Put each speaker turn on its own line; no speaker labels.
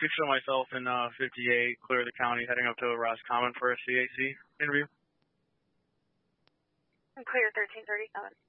Picture myself in 58, clear the county, heading up to Roscommon for a CAC interview.
Clear 1337.